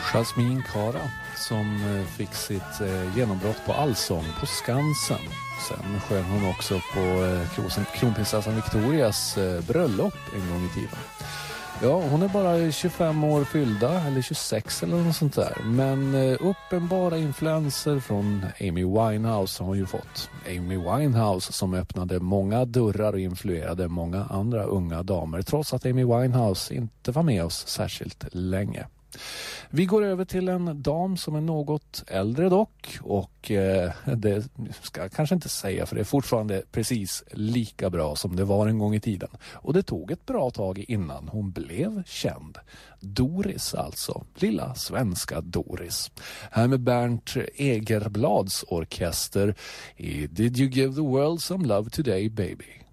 Jasmine Cara som fick sitt genombrott på Allsång på Skansen. Sen sjöng hon också på kronprinsessan Victorias bröllop en gång i tiden. Ja, hon är bara 25 år fyllda, eller 26 eller något sånt där. Men uppenbara influenser från Amy Winehouse har hon ju fått. Amy Winehouse som öppnade många dörrar och influerade många andra unga damer. Trots att Amy Winehouse inte var med oss särskilt länge. Vi går över till en dam som är något äldre dock, och det ska jag kanske inte säga för det är fortfarande precis lika bra som det var en gång i tiden. Och det tog ett bra tag innan hon blev känd. Doris alltså, lilla svenska Doris. Här med Bernt Egerblads orkester i Did You Give the World Some Love Today Baby?